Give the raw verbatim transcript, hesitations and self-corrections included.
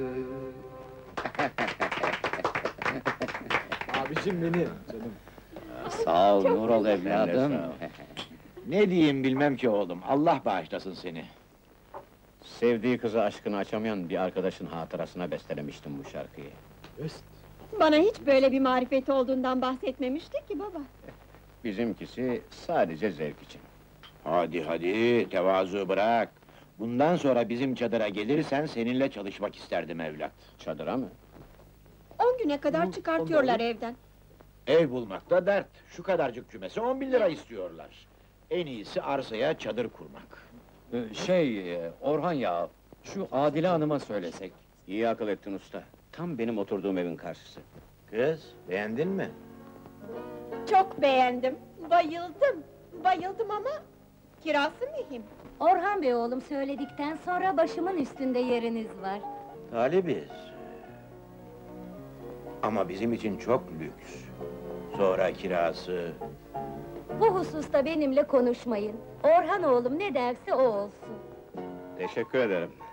Abicim benim, canım. Sağ ol, nur ol evladım. Ne diyeyim bilmem ki oğlum, Allah bağışlasın seni. Sevdiği kızı aşkını açamayan bir arkadaşın hatırasına bestelemiştim bu şarkıyı. Öst. Bana hiç böyle bir marifeti olduğundan bahsetmemişti ki baba. Bizimkisi sadece zevk için. Hadi hadi, tevazu bırak. Bundan sonra bizim çadıra gelirsen seninle çalışmak isterdim evlat. Çadıra mı? On güne kadar çıkartıyorlar evden. Ev bulmakta dert, şu kadarcık kümese on bin lira istiyorlar. En iyisi arsaya çadır kurmak. Ee, Şey, e, Orhan ya, şu Adile Hanım'a söylesek. İyi akıl ettin usta. Tam benim oturduğum evin karşısı. Kız, beğendin mi? Çok beğendim, bayıldım. Bayıldım ama kirası mühim. Orhan Bey oğlum söyledikten sonra başımın üstünde yeriniz var. Talibiz. Ama bizim için çok lüks. Sonra kirası... Bu hususta benimle konuşmayın. Orhan oğlum ne derse o olsun. Teşekkür ederim.